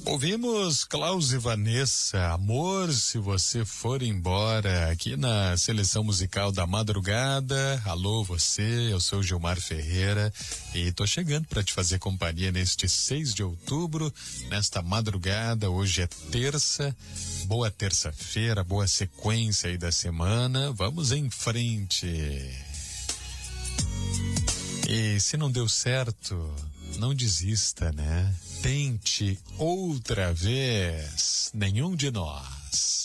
Ouvimos Klaus e Vanessa, Amor Se Você For Embora, aqui na seleção musical da madrugada. Alô você, eu sou Gilmar Ferreira e tô chegando para te fazer companhia neste 6 de outubro, nesta madrugada. Hoje é terça, boa terça-feira, boa sequência aí da semana. Vamos em frente. E se não deu certo, não desista, né? Tente outra vez, nenhum de nós.